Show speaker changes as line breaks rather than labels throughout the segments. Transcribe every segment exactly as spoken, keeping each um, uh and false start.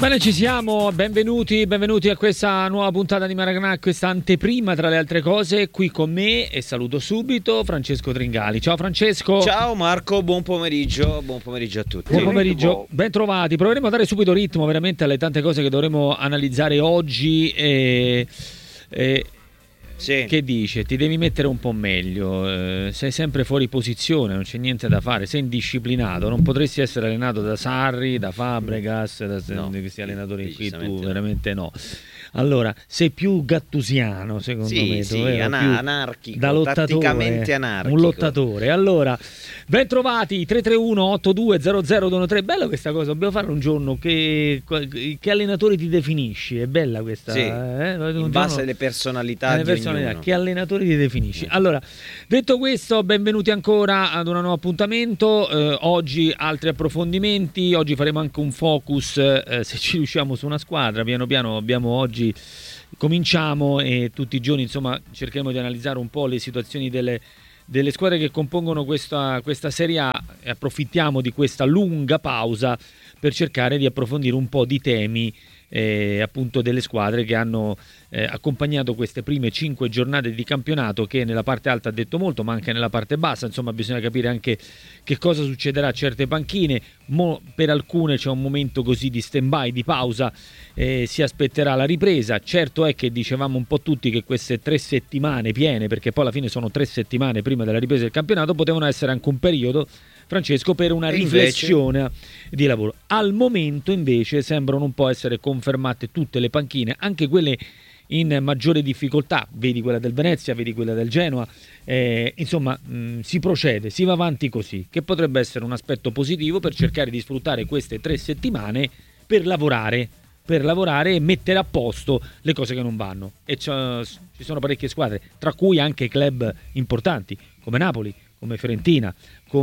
Bene, ci siamo, benvenuti, benvenuti a questa nuova puntata di Maracanà, questa anteprima tra le altre cose, qui con me, e saluto subito Francesco Tringali. Ciao Francesco.
Ciao Marco, buon pomeriggio, buon pomeriggio a tutti.
Buon pomeriggio, ben trovati. Proveremo a dare subito ritmo veramente alle tante cose che dovremo analizzare oggi e... e...
Sì.
Che dice? Ti devi mettere un po' meglio, eh, sei sempre fuori posizione, non c'è niente da fare, sei indisciplinato, non potresti essere allenato da Sarri, da Fabregas, da
No,
questi allenatori qui, tu
decisamente no.
veramente no. Allora, sei più gattusiano secondo
Sì,
me,
sì,
tu, eh,
ana-
più
anarchico,
da lottatore,
tatticamente anarchico.
un lottatore. Allora, ben trovati, tre tre uno otto due zero zero due uno tre, bella questa cosa, dobbiamo farlo un giorno, che, che allenatore ti definisci, è bella questa.
Sì,
eh? Un
in base
giorno-
alle personalità
alle
di
personalità,
ognuno.
che allenatore ti definisci? Allora, detto questo, benvenuti ancora ad un nuovo appuntamento. Eh, oggi altri approfondimenti. Oggi faremo anche un focus, eh, se ci riusciamo, su una squadra. Piano piano abbiamo oggi cominciamo e tutti i giorni insomma cercheremo di analizzare un po' le situazioni delle, delle squadre che compongono questa, questa Serie A, e approfittiamo di questa lunga pausa per cercare di approfondire un po' di temi eh, appunto delle squadre che hanno eh, accompagnato queste prime cinque giornate di campionato, che nella parte alta ha detto molto, ma anche nella parte bassa. Insomma, bisogna capire anche che cosa succederà a certe panchine. Mo, per alcune c'è un momento così di stand-by, di pausa, eh, si aspetterà la ripresa. Certo è che dicevamo un po' tutti che queste tre settimane piene, perché poi alla fine sono tre settimane prima della ripresa del campionato, potevano essere anche un periodo, Francesco, per una
E
riflessione
invece?
di lavoro. Al momento invece sembrano un po' essere confermate tutte le panchine, anche quelle in maggiore difficoltà, vedi quella del Venezia, vedi quella del Genoa, eh, insomma mh, si procede, si va avanti così, che potrebbe essere un aspetto positivo per cercare di sfruttare queste tre settimane per lavorare, per lavorare e mettere a posto le cose che non vanno. E c'è, ci sono parecchie squadre, tra cui anche club importanti come Napoli, come Fiorentina,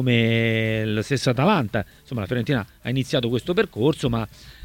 come la stessa Atalanta. Insomma, la Fiorentina ha iniziato questo percorso, ma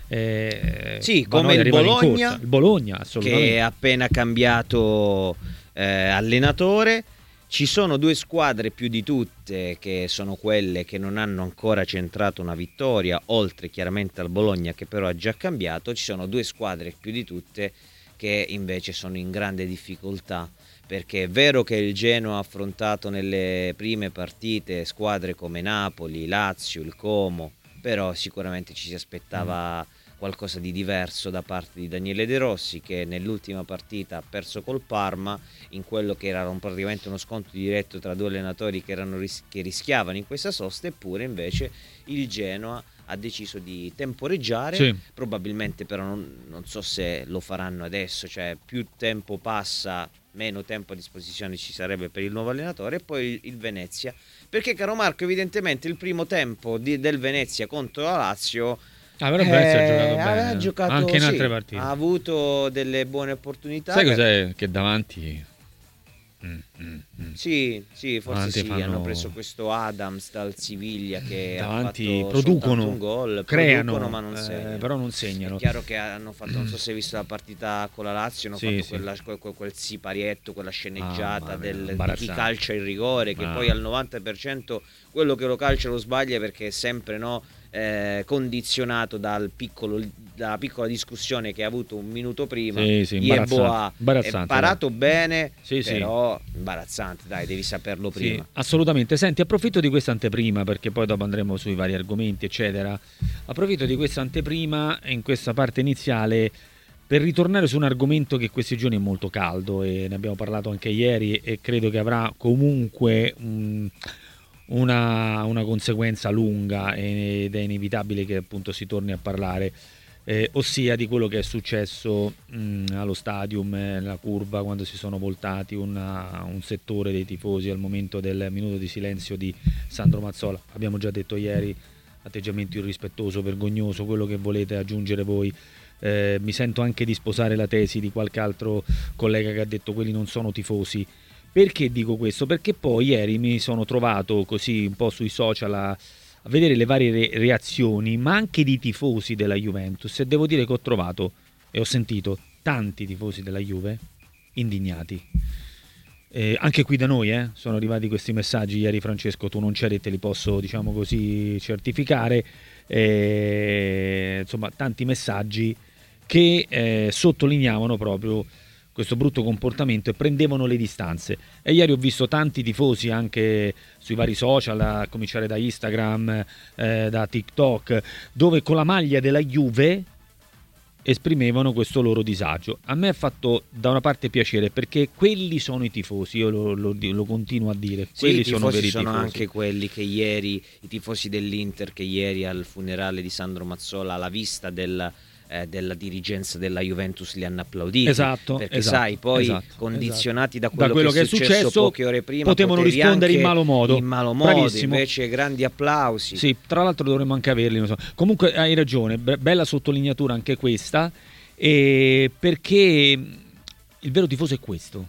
eh,
Sì,
vanno
come
ad
il
arrivare in
Bologna,
corsa. Il Bologna, assolutamente.
che ha appena cambiato eh, allenatore. Ci sono due squadre più di tutte che sono quelle che non hanno ancora centrato una vittoria, oltre chiaramente al Bologna che però ha già cambiato. Ci sono due squadre più di tutte che invece sono in grande difficoltà, perché è vero che il Genoa ha affrontato nelle prime partite squadre come Napoli, Lazio, il Como, però sicuramente ci si aspettava qualcosa di diverso da parte di Daniele De Rossi, che nell'ultima partita ha perso col Parma, in quello che era un, praticamente uno scontro diretto tra due allenatori che, erano ris- che rischiavano in questa sosta. Eppure invece il Genoa ha deciso di temporeggiare,
Sì.
probabilmente però non, non so se lo faranno adesso, cioè più tempo passa meno tempo a disposizione ci sarebbe per il nuovo allenatore. E poi il, il Venezia, perché caro Marco, evidentemente il primo tempo di, del Venezia contro la Lazio
Ah, però il Venezia
eh,
ha giocato bene,
aveva giocato,
anche in
sì,
altre partite.
ha avuto delle buone opportunità.
Sai cos'è? Che davanti mm, mm, mm.
Sì, sì, forse
Davanti
sì,
fanno-
hanno preso questo Adams dal Siviglia che
davanti
ha fatto
producono,
soltanto un gol,
creano,
producono ma non
eh,
segnano.
però non segnano.
È chiaro che hanno fatto, non so se hai visto la partita con la Lazio, hanno
Sì,
fatto
sì.
quella, quel, quel- quel siparietto, quella sceneggiata
Mamma mia,
del, di chi
imbarazzante.
calcia il rigore, che
Ah.
poi al novanta per cento quello che lo calcia lo sbaglia, perché è sempre no, eh, condizionato dal piccolo, dalla piccola discussione che ha avuto un minuto prima.
Sì, sì,
Yeboah
imbarazzante, imbarazzante,
è parato bene,
Sì, sì.
però imbarazzante, dai, devi saperlo
Sì,
prima.
assolutamente. Senti, approfitto di questa anteprima, perché poi dopo andremo sui vari argomenti, eccetera. Approfitto di questa anteprima in questa parte iniziale per ritornare su un argomento che questi giorni è molto caldo e ne abbiamo parlato anche ieri, e credo che avrà comunque um, una, una conseguenza lunga, ed è inevitabile che appunto si torni a parlare. Eh, ossia di quello che è successo mh, allo stadium, eh, nella curva, quando si sono voltati una, un settore dei tifosi al momento del minuto di silenzio di Sandro Mazzola. Abbiamo già detto ieri, atteggiamento irrispettoso, vergognoso, quello che volete aggiungere voi. Eh, mi sento anche di sposare la tesi di qualche altro collega che ha detto quelli non sono tifosi. Perché dico questo? Perché poi ieri mi sono trovato così un po' sui social a, a vedere le varie re- reazioni, ma anche di tifosi della Juventus, e devo dire che ho trovato e ho sentito tanti tifosi della Juve indignati. Eh, anche qui da noi eh, sono arrivati questi messaggi ieri, Francesco, tu non c'eri e te li posso, diciamo così, certificare, eh, insomma tanti messaggi che eh, sottolineavano proprio questo brutto comportamento e prendevano le distanze. E ieri ho visto tanti tifosi anche sui vari social, a cominciare da Instagram, eh, da TikTok, dove con la maglia della Juve esprimevano questo loro disagio. A me ha fatto da una parte piacere, perché quelli sono i tifosi, io lo, lo, lo continuo a dire,
sì,
quelli
i
sono veri
sono
tifosi.
Anche quelli che ieri, i tifosi dell'Inter che ieri al funerale di Sandro Mazzola, alla vista del Eh, della dirigenza della Juventus, li hanno applauditi,
esatto,
perché
esatto,
sai, poi
esatto,
condizionati
esatto.
da quello,
da quello che, che è successo, successo
poche ore prima,
potevano rispondere in malo modo,
in malo modo
bravissimo.
Invece grandi applausi.
Sì, tra l'altro dovremmo anche averli, non so. Comunque hai ragione, bella sottolineatura anche questa, eh, perché il vero tifoso è questo.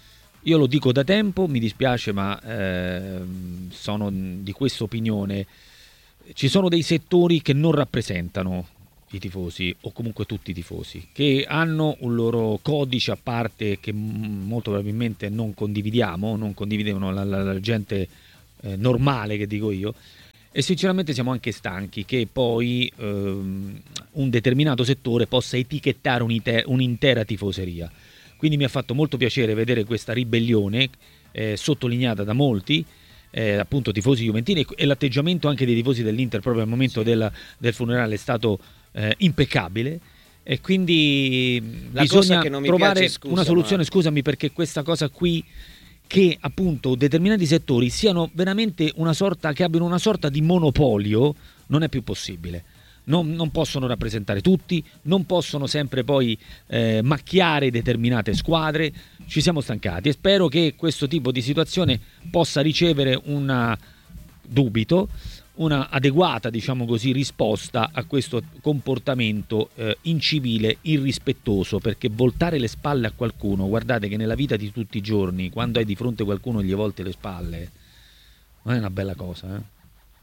Io lo dico da tempo, mi dispiace, ma eh, sono di questa opinione. Ci sono dei settori che non rappresentano i tifosi, o comunque tutti i tifosi, che hanno un loro codice a parte che molto probabilmente non condividiamo, non condividono la, la, la gente eh, normale, che dico io, e sinceramente siamo anche stanchi che poi ehm, un determinato settore possa etichettare un'ite- un'intera tifoseria. Quindi mi ha fatto molto piacere vedere questa ribellione eh, sottolineata da molti, Eh, appunto tifosi juventini, e l'atteggiamento anche dei tifosi dell'Inter proprio al momento
sì.
del, del funerale è stato eh, impeccabile, e quindi
la
bisogna
cosa che non mi
trovare
piace, scusa,
una soluzione,
ma...
scusami, perché questa cosa qui, che appunto determinati settori siano veramente una sorta, che abbiano una sorta di monopolio, non è più possibile. Non, non possono rappresentare tutti, non possono sempre poi eh, macchiare determinate squadre. Ci siamo stancati e spero che questo tipo di situazione possa ricevere una dubito, una adeguata, diciamo così, risposta a questo comportamento eh, incivile, irrispettoso, perché voltare le spalle a qualcuno, guardate che nella vita di tutti i giorni, quando hai di fronte qualcuno e gli volti le spalle, non è una bella cosa, eh?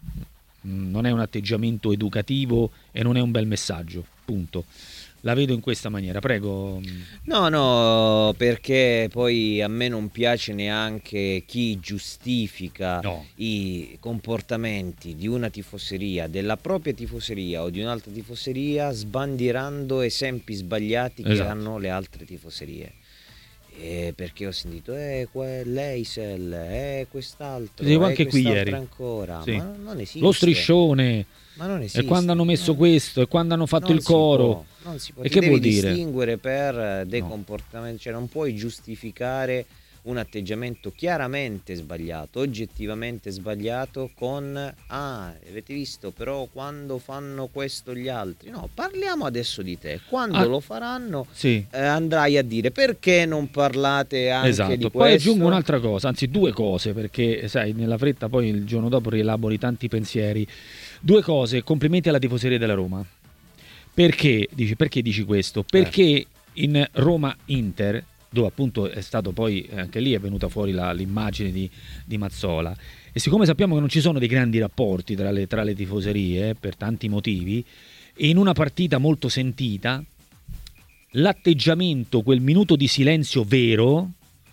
Non è un atteggiamento educativo e non è un bel messaggio, punto. La vedo in questa maniera, prego.
No, no, perché poi a me non piace neanche chi giustifica
no.
i comportamenti di una tifoseria, della propria tifoseria o di un'altra tifoseria, sbandierando esempi sbagliati che
esatto.
hanno le altre tifoserie. Eh, perché ho sentito eh, que- l'Eisel, eh, quest'altro,
Dico
eh,
anche qui ieri
ancora,
sì.
ma non esiste.
Lo striscione,
ma non esiste.
E quando hanno messo
no.
questo, e quando hanno fatto
non
il coro,
può, non si può.
e
Ti
che
devi
vuol dire?
distinguere per dei
no.
comportamenti, cioè non puoi giustificare un atteggiamento chiaramente sbagliato, oggettivamente sbagliato, con ah, avete visto, però quando fanno questo gli altri. No, parliamo adesso di te. Quando ah, lo faranno
sì.
eh, andrai a dire perché non parlate anche
esatto.
di questo.
Poi aggiungo un'altra cosa, anzi due cose, perché sai, nella fretta poi il giorno dopo rielabori tanti pensieri. Due cose, complimenti alla tifoseria della Roma. Perché dici, perché dici questo? Perché eh. in Roma-Inter, dove appunto è stato poi, anche lì è venuta fuori la, l'immagine di, di Mazzola, e siccome sappiamo che non ci sono dei grandi rapporti tra le, tra le tifoserie, per tanti motivi, e in una partita molto sentita, l'atteggiamento, quel minuto di silenzio vero,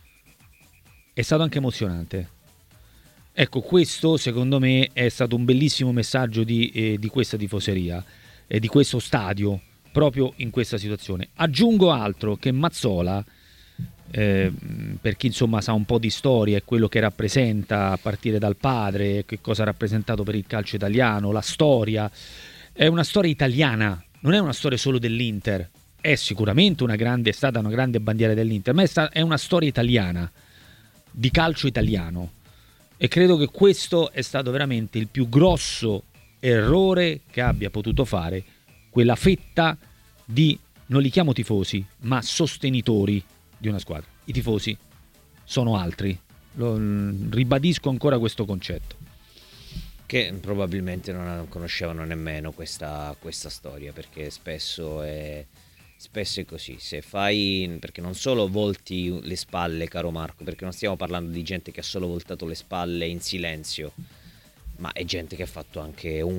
è stato anche emozionante. Ecco, questo secondo me è stato un bellissimo messaggio di, eh, di questa tifoseria, e eh, di questo stadio, proprio in questa situazione. Aggiungo altro, che Mazzola, Eh, per chi insomma sa un po' di storia e quello che rappresenta a partire dal padre, che cosa ha rappresentato per il calcio italiano, la storia, è una storia italiana, non è una storia solo dell'Inter, è sicuramente una grande, è stata una grande bandiera dell'Inter, ma è, sta, è una storia italiana, di calcio italiano, e credo che questo è stato veramente il più grosso errore che abbia potuto fare quella fetta di, non li chiamo tifosi, ma sostenitori di una squadra. I tifosi sono altri. Lo, ribadisco ancora questo concetto.
Che probabilmente non conoscevano nemmeno questa, questa storia, perché spesso è, spesso è così. Se fai, perché non solo volti le spalle, caro Marco, perché non stiamo parlando di gente che ha solo voltato le spalle in silenzio, ma è gente che ha fatto anche un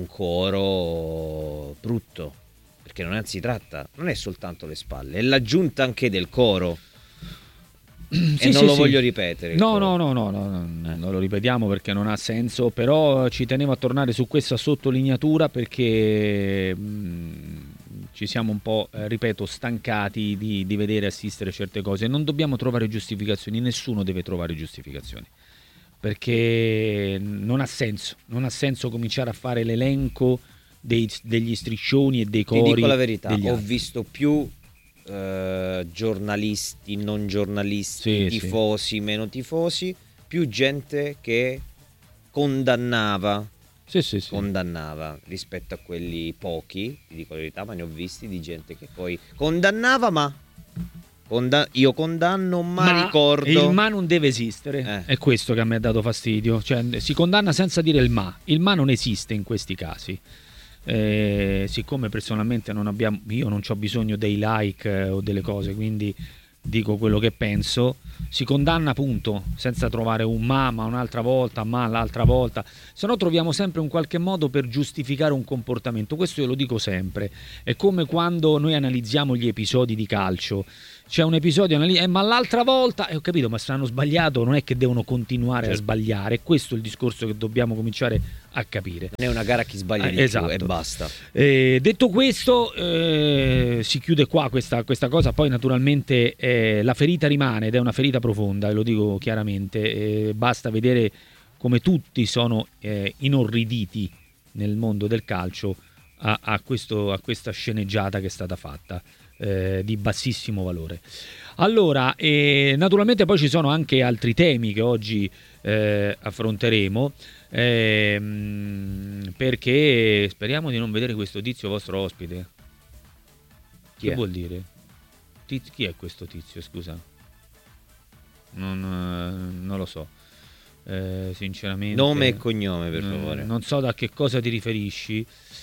coro brutto, perché non si tratta, non è soltanto le spalle, è l'aggiunta anche del coro.
Sì,
e non
sì,
lo
sì.
voglio ripetere.
No, no, no, no, no, no, eh. non lo ripetiamo perché non ha senso, però ci tenevo a tornare su questa sottolineatura perché mh, ci siamo un po', eh, ripeto, stancati di, di vedere e assistere certe cose. Non dobbiamo trovare giustificazioni, nessuno deve trovare giustificazioni, perché non ha senso, non ha senso cominciare a fare l'elenco dei, degli striscioni e dei cori.
Ti dico la verità, ho
altri.
visto più eh, giornalisti, non giornalisti,
Sì,
tifosi,
sì.
meno tifosi, più gente che condannava,
Sì, sì, sì.
condannava rispetto a quelli pochi, ti dico la verità, ma ne ho visti di gente che poi condannava, ma conda- io condanno, ma,
Ma
ricordo
il ma non deve esistere,
Eh.
è questo che a me ha dato fastidio, cioè si condanna senza dire il ma, il ma non esiste in questi casi. Eh, siccome personalmente non abbiamo, io non ho bisogno dei like eh, o delle cose, quindi dico quello che penso, si condanna punto, senza trovare un ma, ma un'altra volta, ma l'altra volta, se no troviamo sempre un qualche modo per giustificare un comportamento. Questo io lo dico sempre, è come quando noi analizziamo gli episodi di calcio. C'è un episodio, anali- eh, ma l'altra volta, eh, ho capito, ma se hanno sbagliato non è che devono continuare
Certo.
a sbagliare, è questo il discorso che dobbiamo cominciare a capire.
non è una gara a chi sbaglia
Eh,
di
esatto.
più e basta.
Eh, detto questo, eh, si chiude qua questa, questa cosa. Poi naturalmente eh, la ferita rimane ed è una ferita profonda, e lo dico chiaramente. Eh, basta vedere come tutti sono eh, inorriditi nel mondo del calcio a, a, questo, a questa sceneggiata che è stata fatta, eh, di bassissimo valore. Allora, eh, naturalmente poi ci sono anche altri temi che oggi eh, affronteremo. Ehm, perché speriamo di non vedere questo tizio vostro ospite.
Chi
che
è?
vuol dire? Tiz- chi è questo tizio, scusa? Non, eh, non lo so. Eh, sinceramente.
Nome e cognome, per
mm,
favore.
Non so da che cosa ti riferisci.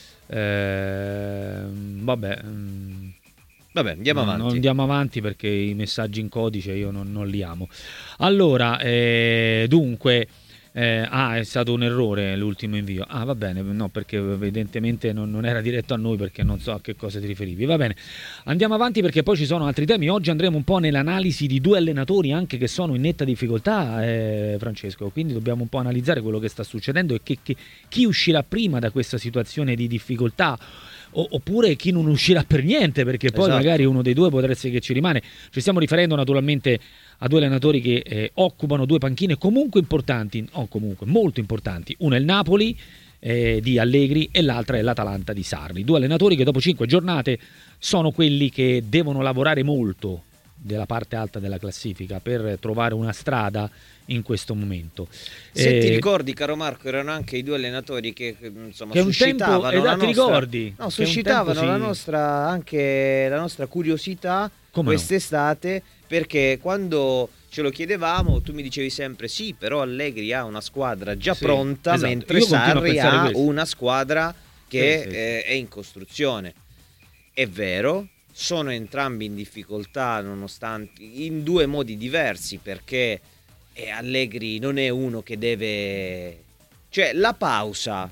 Ehm, vabbè. mm,
Vabbè, andiamo
No,
avanti.
non andiamo avanti perché i messaggi in codice io non, non li amo. Allora, eh, dunque, eh, ah, è stato un errore l'ultimo invio. Ah, va bene, no, perché evidentemente non, non era diretto a noi, perché non so a che cosa ti riferivi. Va bene, andiamo avanti perché poi ci sono altri temi. Oggi andremo un po' nell'analisi di due allenatori anche che sono in netta difficoltà, eh, Francesco, quindi dobbiamo un po' analizzare quello che sta succedendo e che, che, chi uscirà prima da questa situazione di difficoltà, oppure chi non uscirà per niente, perché poi
Esatto.
magari uno dei due potrà essere che ci rimane. Ci stiamo riferendo naturalmente a due allenatori che eh, occupano due panchine comunque importanti, o comunque molto importanti. Uno è il Napoli eh, di Allegri e l'altra è l'Atalanta di Sarri. Due allenatori che dopo cinque giornate sono quelli che devono lavorare molto della parte alta della classifica per trovare una strada in questo momento.
Se
eh,
ti ricordi, caro Marco, erano anche i due allenatori che insomma
che un
suscitavano
tempo,
la
eh, ti
nostra,
ricordi?
no,
Che un
suscitavano
tempo
la
si-
nostra anche la nostra curiosità
Come no?
quest'estate, perché quando ce lo chiedevamo tu mi dicevi sempre sì, però Allegri ha una squadra già
Sì,
pronta,
esatto.
mentre
Io continuo a
Sarri
pensare
ha
questo.
una squadra che
Sì, sì, sì.
eh, è in costruzione. È vero, sono entrambi in difficoltà, nonostante in due modi diversi, perché eh, Allegri non è uno che deve, cioè la pausa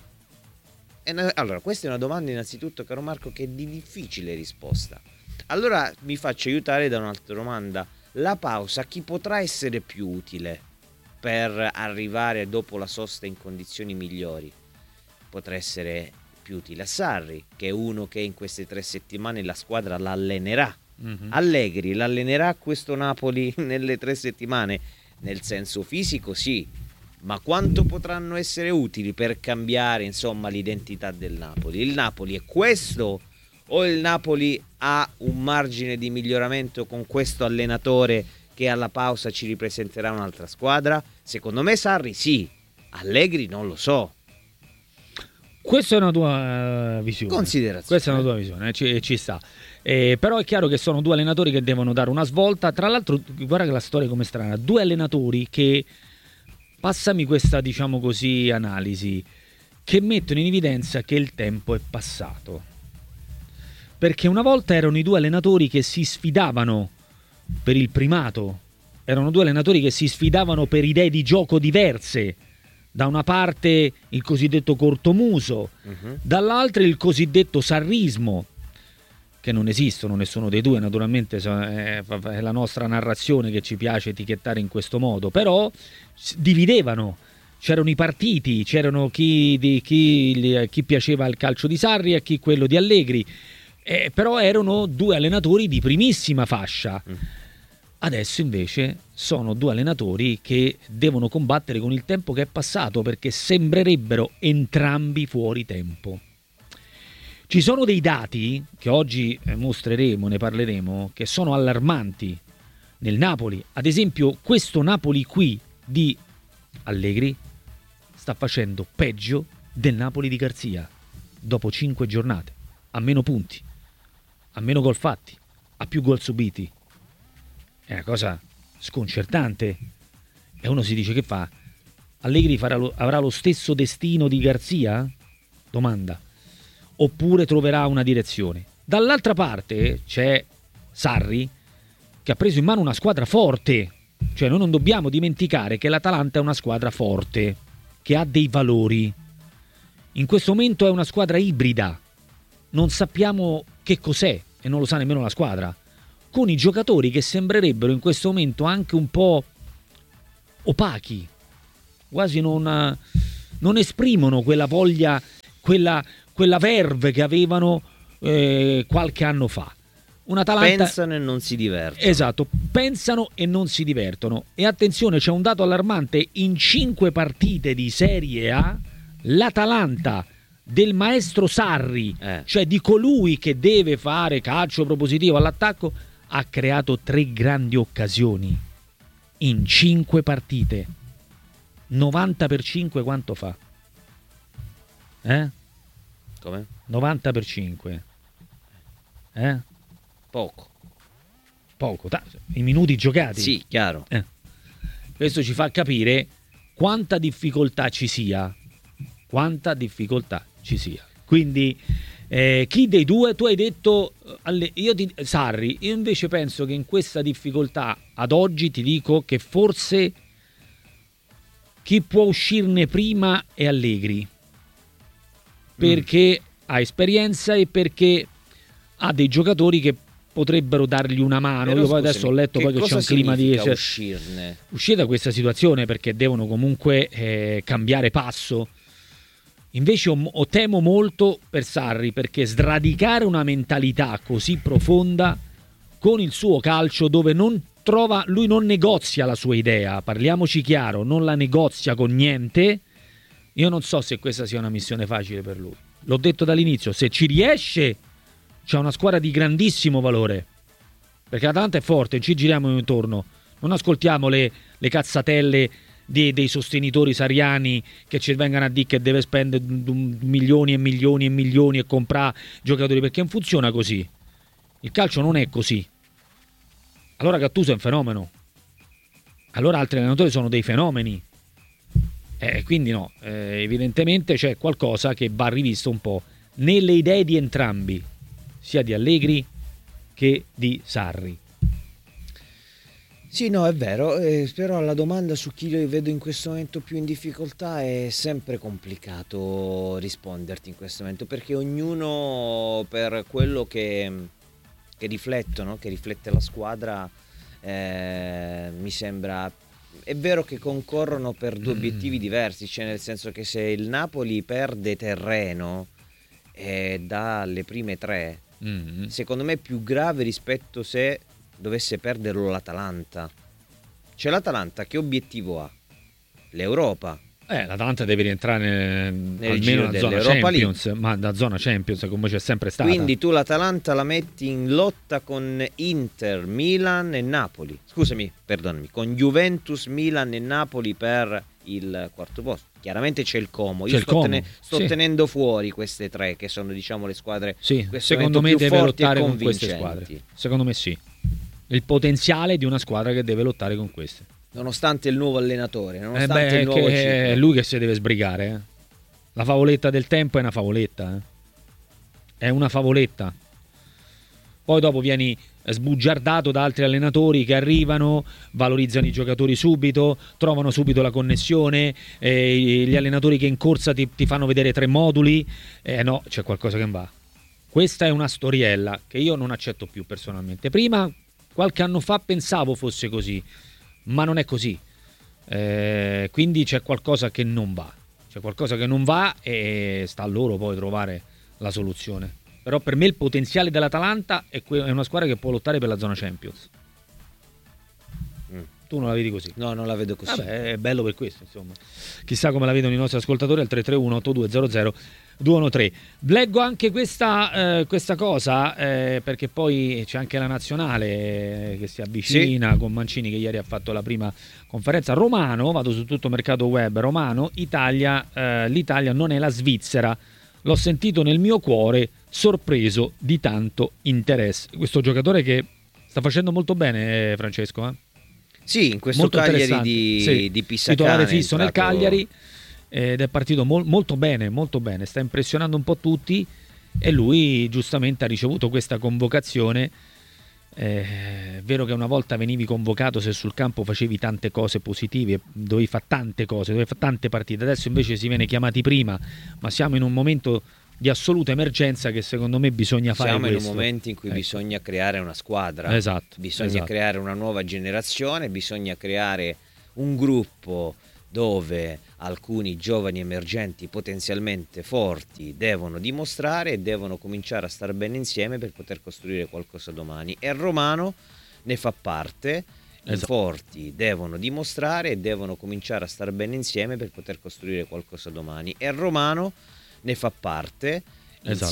è una- allora questa è una domanda innanzitutto, caro Marco, che è di difficile risposta. Allora mi faccio aiutare da un'altra domanda: la pausa a chi potrà essere più utile per arrivare dopo la sosta in condizioni migliori? Potrà essere più utile a Sarri, che è uno che in queste tre settimane la squadra l'allenerà.
Mhm.
Allegri l'allenerà questo Napoli nelle tre settimane? Nel senso fisico sì, ma quanto potranno essere utili per cambiare insomma l'identità del Napoli? Il Napoli è questo o il Napoli ha un margine di miglioramento con questo allenatore che alla pausa ci ripresenterà un'altra squadra? Secondo me Sarri sì, Allegri non lo so.
Questa è una tua eh, visione.
Considerazione.
Questa è una tua visione, eh, ci, ci sta. Eh, però è chiaro che sono due allenatori che devono dare una svolta. Tra l'altro, guarda che la storia è come strana. Due allenatori che, passami questa, diciamo così, analisi, che mettono in evidenza che il tempo è passato. Perché una volta erano i due allenatori che si sfidavano per il primato. Erano due allenatori che si sfidavano per idee di gioco diverse. Da una parte il cosiddetto cortomuso,
Uh-huh.
dall'altra il cosiddetto sarrismo, che non esistono nessuno dei due, naturalmente è la nostra narrazione che ci piace etichettare in questo modo, però dividevano, c'erano i partiti, c'erano chi, di, chi, chi piaceva il calcio di Sarri e chi quello di Allegri, eh, però erano due allenatori di primissima fascia.
Mm.
Adesso invece sono due allenatori che devono combattere con il tempo che è passato, perché sembrerebbero entrambi fuori tempo. Ci sono dei dati che oggi mostreremo, ne parleremo, che sono allarmanti nel Napoli. Ad esempio, questo Napoli qui di Allegri sta facendo peggio del Napoli di Garzia dopo cinque giornate, a meno punti, a meno gol fatti, a più gol subiti. È una cosa sconcertante. E uno si dice: che fa? Allegri farà lo, avrà lo stesso destino di Garzia? Domanda. Oppure troverà una direzione? Dall'altra parte c'è Sarri, che ha preso in mano una squadra forte. Cioè, noi non dobbiamo dimenticare che l'Atalanta è una squadra forte, che ha dei valori. In questo momento è una squadra ibrida. Non sappiamo che cos'è, e non lo sa nemmeno la squadra, con i giocatori che sembrerebbero in questo momento anche un po' opachi, quasi non, non esprimono quella voglia, quella, quella verve che avevano eh, qualche anno fa. Un'Atalanta...
Pensano e non si divertono.
Esatto, pensano e non si divertono. E attenzione, c'è un dato allarmante: in cinque partite di Serie A l'Atalanta del maestro Sarri,
eh.
cioè di colui che deve fare calcio propositivo all'attacco, ha creato tre grandi occasioni in cinque partite. novanta per cinque quanto fa? Eh?
Come?
novanta per cinque. Eh?
Poco.
Poco, ta- i minuti giocati.
Sì, chiaro.
Eh. Questo ci fa capire quanta difficoltà ci sia. Quanta difficoltà ci sia. Quindi eh, chi dei due? Tu hai detto alle, io ti, Sarri. Io invece penso che in questa difficoltà ad oggi ti dico che forse chi può uscirne prima è Allegri, perché mm. ha esperienza e perché ha dei giocatori che potrebbero dargli una mano.
Però,
io poi
scusami,
adesso ho letto
che
poi che c'è un clima di
significa uscirne?
uscire da questa situazione, perché devono comunque eh, cambiare passo. Invece ho, ho temo molto per Sarri, perché sradicare una mentalità così profonda con il suo calcio, dove non trova, lui non negozia la sua idea, parliamoci chiaro, non la negozia con niente. Io non so se questa sia una missione facile per lui. L'ho detto dall'inizio, se ci riesce c'è una squadra di grandissimo valore, perché l'Atalanta è forte, ci giriamo intorno, non ascoltiamo le, le cazzatelle dei, dei sostenitori sariani che ci vengano a dire che deve spendere milioni e milioni e milioni e comprare giocatori, perché non funziona così. Il calcio non è così. Allora Gattuso è un fenomeno, allora altri allenatori sono dei fenomeni, eh, quindi no, eh, evidentemente c'è qualcosa che va rivisto un po' nelle idee di entrambi, sia di Allegri che di Sarri.
Sì, no, è vero, eh, però la domanda su chi io vedo in questo momento più in difficoltà è sempre complicato risponderti in questo momento, perché ognuno per quello che, che riflettono, che riflette la squadra, eh, mi sembra... È vero che concorrono per due obiettivi diversi, cioè nel senso che se il Napoli perde terreno eh, dalle prime tre, mm-hmm. secondo me è più grave rispetto se dovesse perderlo l'Atalanta. Cioè l'Atalanta che obiettivo ha? L'Europa.
Eh, l'Atalanta deve rientrare nel, almeno nella zona Champions, League. Ma da zona Champions come c'è sempre stata.
Quindi tu l'Atalanta la metti in lotta con Inter, Milan e Napoli. Scusami, perdonami, con Juventus, Milan e Napoli per il quarto posto. Chiaramente c'è il Como. Io
c'è
sto,
il Como.
Tene- sto
sì.
tenendo fuori queste tre che sono, diciamo, le squadre.
Sì, secondo me
più
deve
forti
lottare
e
con queste squadre. Secondo me sì. Il potenziale di una squadra che deve lottare con queste.
Nonostante il nuovo allenatore, nonostante
eh beh,
il nuovo
che
ciclo.
È lui che si deve sbrigare. Eh. La favoletta del tempo è una favoletta. Eh. È una favoletta. Poi dopo vieni sbugiardato da altri allenatori che arrivano, valorizzano i giocatori subito, trovano subito la connessione, eh, gli allenatori che in corsa ti, ti fanno vedere tre moduli. Eh no, c'è qualcosa che non va. Questa è una storiella che io non accetto più personalmente. Prima, qualche anno fa, pensavo fosse così, ma non è così. Eh, quindi c'è qualcosa che non va. C'è qualcosa che non va e sta a loro poi trovare la soluzione. Però per me il potenziale dell'Atalanta è, que- è una squadra che può lottare per la zona Champions.
Mm.
Tu non la vedi così?
No, non la vedo così.
Vabbè, è bello per questo, insomma. Chissà come la vedono i nostri ascoltatori al tre tre uno otto due zero zero due uno tre. Leggo anche questa, eh, questa cosa, eh, perché poi c'è anche la nazionale eh, che si avvicina, sì, con Mancini che ieri ha fatto la prima conferenza. Romano, vado su tutto mercato web, Romano, Italia, eh, l'Italia non è la Svizzera. L'ho sentito nel mio cuore, sorpreso di tanto interesse. Questo giocatore che sta facendo molto bene, eh, Francesco, eh?
Sì, in questo
molto
Cagliari di,
sì,
di Pisacane,
titolare fisso nel
entrato...
Cagliari, ed è partito mol, molto bene, molto bene, sta impressionando un po' tutti e lui giustamente ha ricevuto questa convocazione. Eh, è vero che una volta venivi convocato se sul campo facevi tante cose positive, dovevi fare tante cose, dovevi fare tante partite, adesso invece si viene chiamati prima, ma siamo in un momento di assoluta emergenza che secondo me bisogna fare
Siamo
questo.
in un momento in cui ecco. bisogna creare una squadra,
esatto,
bisogna
esatto.
creare una nuova generazione, bisogna creare un gruppo dove alcuni giovani emergenti potenzialmente forti devono dimostrare e devono cominciare a stare bene insieme per poter costruire qualcosa domani, e Romano ne fa parte. I esatto. forti devono dimostrare e devono cominciare a stare bene insieme per poter costruire qualcosa domani, e Romano ne fa parte.
Esatto.